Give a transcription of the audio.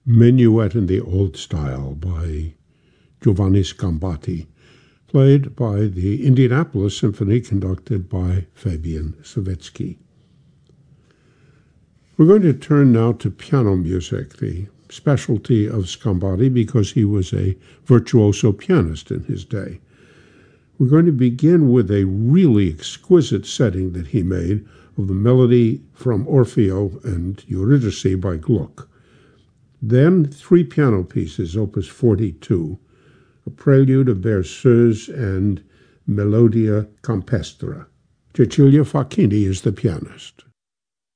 Minuet in the Old Style by Giovanni Scambati, played by the Indianapolis Symphony, conducted by Fabian Savetsky. We're going to turn now to piano music, the specialty of Scambati because he was a virtuoso pianist in his day. We're going to begin with a really exquisite setting that he made of the melody from Orfeo and Eurydice by Gluck. Then 3 piano pieces, opus 42, a prelude of Berceuse and Melodia Campestre. Cecilia Facchini is the pianist.